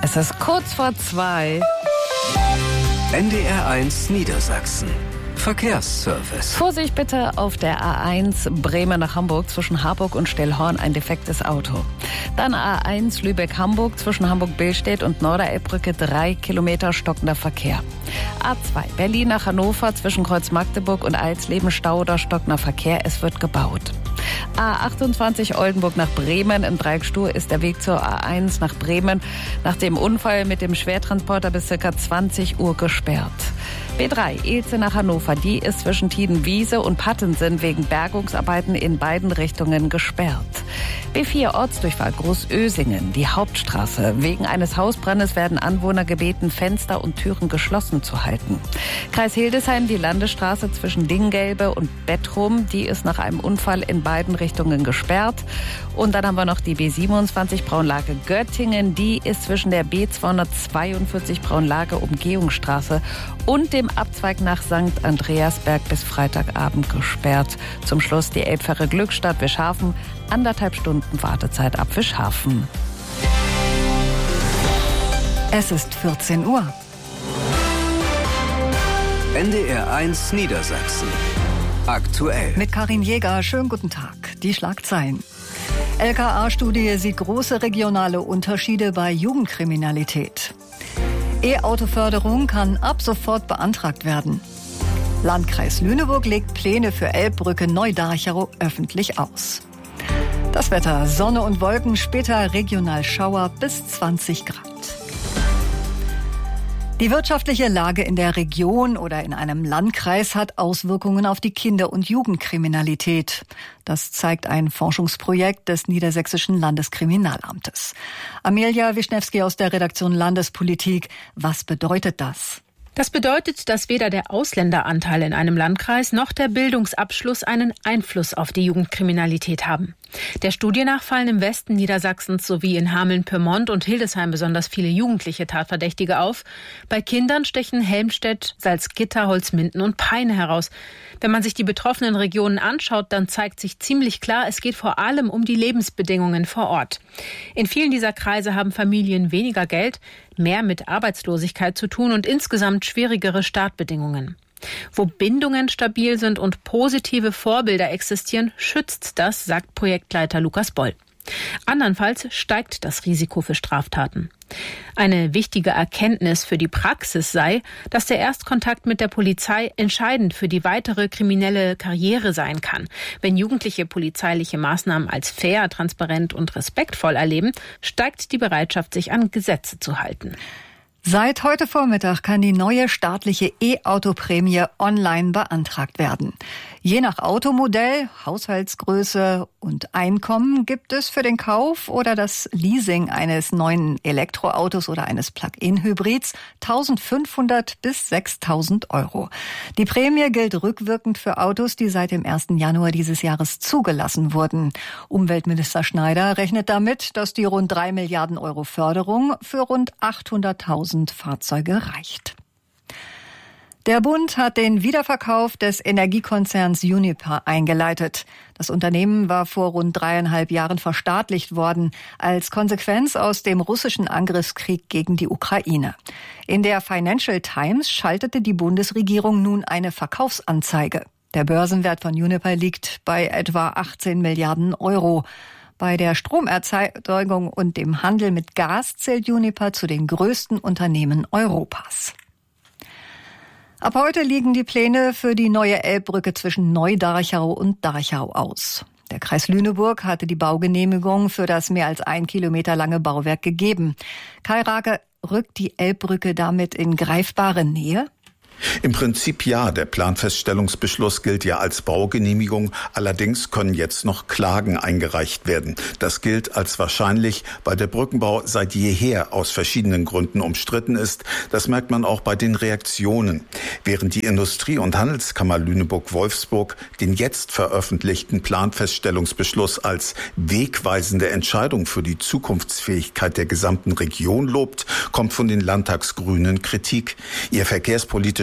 Es ist kurz vor 2. NDR1 Niedersachsen. Verkehrsservice. Vorsicht bitte auf der A1 Bremen nach Hamburg zwischen Harburg und Stellhorn ein defektes Auto. Dann A1 Lübeck-Hamburg zwischen Hamburg-Billstedt und Norderelbbrücke 3 Kilometer stockender Verkehr. A2 Berlin nach Hannover zwischen Kreuz Magdeburg und Alsleben Stau oder stockender Verkehr. Es wird gebaut. A28 Oldenburg nach Bremen. Im Dreieck Stur ist der Weg zur A1 nach Bremen nach dem Unfall mit dem Schwertransporter bis ca. 20 Uhr gesperrt. B3 Ilze nach Hannover, die ist zwischen Tiedenwiese und Pattensen wegen Bergungsarbeiten in beiden Richtungen gesperrt. B4 Ortsdurchfall Großösingen, die Hauptstraße. Wegen eines Hausbrandes werden Anwohner gebeten, Fenster und Türen geschlossen zu halten. Kreis Hildesheim, die Landesstraße zwischen Dinggelbe und Bettrum, die ist nach einem Unfall in beiden Richtungen gesperrt. Und dann haben wir noch die B27 Braunlage Göttingen, die ist zwischen der B242 Braunlage Umgehungsstraße und dem Abzweig nach St. Andreasberg bis Freitagabend gesperrt. Zum Schluss die Elbfähre Glückstadt Wischhafen, 1,5 Stunden Wartezeit ab Wischhafen. Es ist 14 Uhr. NDR1 Niedersachsen. Aktuell. Mit Karin Jäger, schönen guten Tag. Die Schlagzeilen. LKA-Studie sieht große regionale Unterschiede bei Jugendkriminalität. E-Auto-Förderung kann ab sofort beantragt werden. Landkreis Lüneburg legt Pläne für Elbbrücke Neu-Darchau öffentlich aus. Das Wetter, Sonne und Wolken, später regional Schauer bis 20 Grad. Die wirtschaftliche Lage in der Region oder in einem Landkreis hat Auswirkungen auf die Kinder- und Jugendkriminalität. Das zeigt ein Forschungsprojekt des Niedersächsischen Landeskriminalamtes. Amelia Wischnewski aus der Redaktion Landespolitik. Was bedeutet das? Das bedeutet, dass weder der Ausländeranteil in einem Landkreis noch der Bildungsabschluss einen Einfluss auf die Jugendkriminalität haben. Der Studie nach fallen im Westen Niedersachsens sowie in Hameln-Pyrmont und Hildesheim besonders viele jugendliche Tatverdächtige auf. Bei Kindern stechen Helmstedt, Salzgitter, Holzminden und Peine heraus. Wenn man sich die betroffenen Regionen anschaut, dann zeigt sich ziemlich klar, es geht vor allem um die Lebensbedingungen vor Ort. In vielen dieser Kreise haben Familien weniger Geld, mehr mit Arbeitslosigkeit zu tun und insgesamt schwierigere Startbedingungen. Wo Bindungen stabil sind und positive Vorbilder existieren, schützt das, sagt Projektleiter Lukas Boll. Andernfalls steigt das Risiko für Straftaten. Eine wichtige Erkenntnis für die Praxis sei, dass der Erstkontakt mit der Polizei entscheidend für die weitere kriminelle Karriere sein kann. Wenn Jugendliche polizeiliche Maßnahmen als fair, transparent und respektvoll erleben, steigt die Bereitschaft, sich an Gesetze zu halten. Seit heute Vormittag kann die neue staatliche E-Auto-Prämie online beantragt werden. Je nach Automodell, Haushaltsgröße und Einkommen gibt es für den Kauf oder das Leasing eines neuen Elektroautos oder eines Plug-in-Hybrids 1.500 bis 6.000 Euro. Die Prämie gilt rückwirkend für Autos, die seit dem 1. Januar dieses Jahres zugelassen wurden. Umweltminister Schneider rechnet damit, dass die rund 3 Milliarden Euro Förderung für rund 800.000 Fahrzeuge reicht. Der Bund hat den Wiederverkauf des Energiekonzerns Uniper eingeleitet. Das Unternehmen war vor rund 3,5 Jahren verstaatlicht worden, als Konsequenz aus dem russischen Angriffskrieg gegen die Ukraine. In der Financial Times schaltete die Bundesregierung nun eine Verkaufsanzeige. Der Börsenwert von Uniper liegt bei etwa 18 Milliarden Euro. Bei der Stromerzeugung und dem Handel mit Gas zählt Uniper zu den größten Unternehmen Europas. Ab heute liegen die Pläne für die neue Elbbrücke zwischen Neu-Darchau und Darchau aus. Der Kreis Lüneburg hatte die Baugenehmigung für das mehr als 1 Kilometer lange Bauwerk gegeben. Kai Rage, rückt die Elbbrücke damit in greifbare Nähe? Im Prinzip ja, der Planfeststellungsbeschluss gilt ja als Baugenehmigung, allerdings können jetzt noch Klagen eingereicht werden. Das gilt als wahrscheinlich, weil der Brückenbau seit jeher aus verschiedenen Gründen umstritten ist. Das merkt man auch bei den Reaktionen. Während die Industrie- und Handelskammer Lüneburg-Wolfsburg den jetzt veröffentlichten Planfeststellungsbeschluss als wegweisende Entscheidung für die Zukunftsfähigkeit der gesamten Region lobt, kommt von den Landtagsgrünen Kritik. Ihr verkehrspolitischer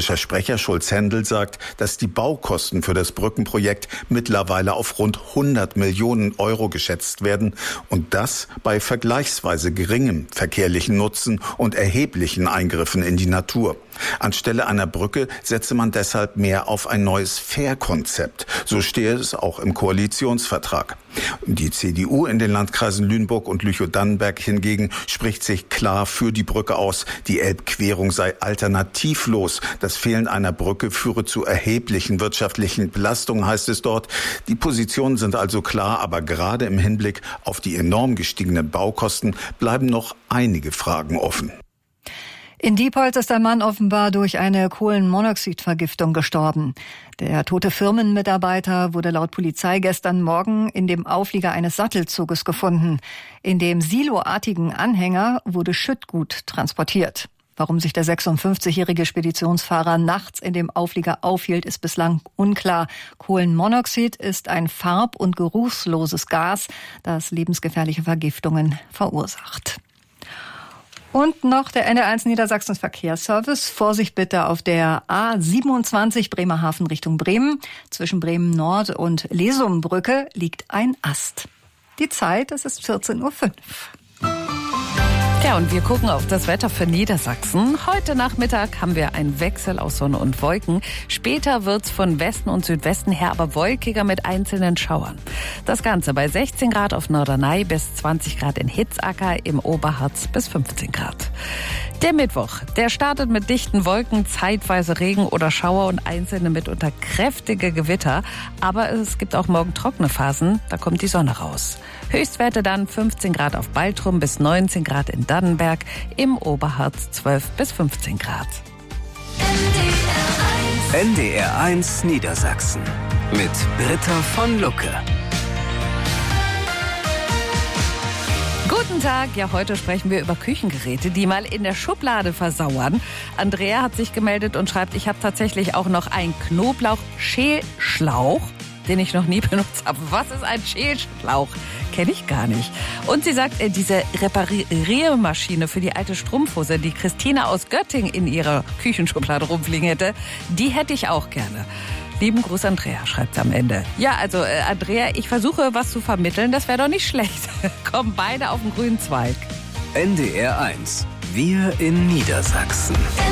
politischer Sprecher Schulz-Hendel sagt, dass die Baukosten für das Brückenprojekt mittlerweile auf rund 100 Millionen Euro geschätzt werden und das bei vergleichsweise geringem verkehrlichen Nutzen und erheblichen Eingriffen in die Natur. Anstelle einer Brücke setze man deshalb mehr auf ein neues Fährkonzept. So stehe es auch im Koalitionsvertrag. Die CDU in den Landkreisen Lüneburg und Lüchow-Dannenberg hingegen spricht sich klar für die Brücke aus. Die Elbquerung sei alternativlos. Das Fehlen einer Brücke führe zu erheblichen wirtschaftlichen Belastungen, heißt es dort. Die Positionen sind also klar, aber gerade im Hinblick auf die enorm gestiegenen Baukosten bleiben noch einige Fragen offen. In Diepholz ist ein Mann offenbar durch eine Kohlenmonoxidvergiftung gestorben. Der tote Firmenmitarbeiter wurde laut Polizei gestern Morgen in dem Auflieger eines Sattelzuges gefunden. In dem siloartigen Anhänger wurde Schüttgut transportiert. Warum sich der 56-jährige Speditionsfahrer nachts in dem Auflieger aufhielt, ist bislang unklar. Kohlenmonoxid ist ein farb- und geruchsloses Gas, das lebensgefährliche Vergiftungen verursacht. Und noch der NDR1 Niedersachsens Verkehrsservice. Vorsicht bitte auf der A27 Bremerhaven Richtung Bremen. Zwischen Bremen Nord und Lesumbrücke liegt ein Ast. Die Zeit, es ist 14:05 Uhr. Ja, und wir gucken auf das Wetter für Niedersachsen. Heute Nachmittag haben wir einen Wechsel aus Sonne und Wolken. Später wird's von Westen und Südwesten her aber wolkiger mit einzelnen Schauern. Das Ganze bei 16 Grad auf Norderney bis 20 Grad in Hitzacker, im Oberharz bis 15 Grad. Der Mittwoch, der startet mit dichten Wolken, zeitweise Regen oder Schauer und einzelne mitunter kräftige Gewitter. Aber es gibt auch morgen trockene Phasen, da kommt die Sonne raus. Höchstwerte dann 15 Grad auf Baltrum bis 19 Grad in Dannenberg, im Oberharz 12 bis 15 Grad. NDR1 Niedersachsen mit Britta von Lucke. Guten Tag, ja, heute sprechen wir über Küchengeräte, die mal in der Schublade versauern. Andrea hat sich gemeldet und schreibt, ich habe tatsächlich auch noch einen Knoblauch-Schälschlauch, den ich noch nie benutzt habe. Was ist ein Schälschlauch? Kenne ich gar nicht. Und sie sagt, diese Repariermaschine für die alte Strumpfhose, die Christina aus Göttingen in ihrer Küchenschublade rumfliegen hätte, die hätte ich auch gerne. Lieben Gruß, Andrea, schreibt sie am Ende. Ja, also Andrea, ich versuche was zu vermitteln, das wäre doch nicht schlecht. Kommen beide auf den grünen Zweig. NDR1, wir in Niedersachsen.